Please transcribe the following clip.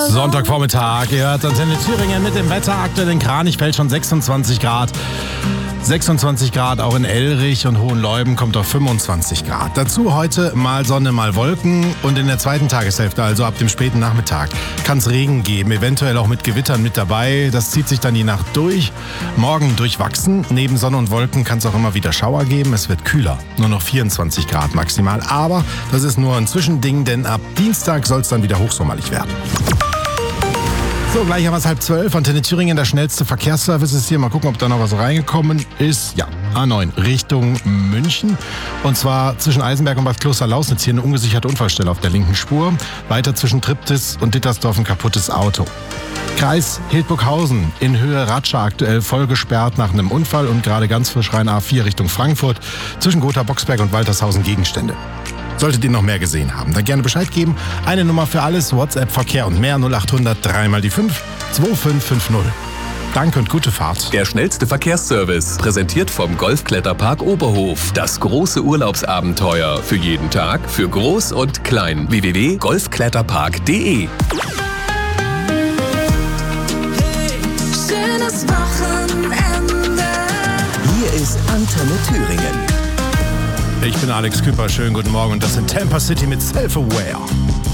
Sonntagvormittag, ihr hört Antenne Thüringen mit dem Wetter. Aktuell in Kranichfeld schon 26 Grad. 26 Grad auch in Elrich und Hohenleuben kommt auf 25 Grad. Dazu heute mal Sonne, mal Wolken und in der zweiten Tageshälfte, also ab dem späten Nachmittag, kann es Regen geben, eventuell auch mit Gewittern mit dabei. Das zieht sich dann die Nacht durch. Morgen durchwachsen. Neben Sonne und Wolken kann es auch immer wieder Schauer geben. Es wird kühler, nur noch 24 Grad maximal. Aber das ist nur ein Zwischending, denn ab Dienstag soll es dann wieder hochsommerlich werden. So, gleich haben wir es 11:30. Antenne Thüringen, der schnellste Verkehrsservice ist hier. Mal gucken, ob da noch was reingekommen ist. Ja, A9 Richtung München. Und zwar zwischen Eisenberg und Bad Klosterlausnitz. Hier eine ungesicherte Unfallstelle auf der linken Spur. Weiter zwischen Triptis und Dittersdorf ein kaputtes Auto. Kreis Hildburghausen in Höhe Ratscha aktuell voll gesperrt nach einem Unfall und gerade ganz frisch rein A4 Richtung Frankfurt. Zwischen Gotha-Boxberg und Waltershausen Gegenstände. Solltet ihr noch mehr gesehen haben, dann gerne Bescheid geben. Eine Nummer für alles, WhatsApp, Verkehr und mehr 0800 3 mal die 5 2550. Danke und gute Fahrt. Der schnellste Verkehrsservice, präsentiert vom Golfkletterpark Oberhof. Das große Urlaubsabenteuer für jeden Tag, für Groß und Klein. www.golfkletterpark.de. Schönes Wochenende. Hier ist Antenne Thüringen. Ich bin Alex Küper, schönen guten Morgen und das sind Tampa City mit Self-Aware.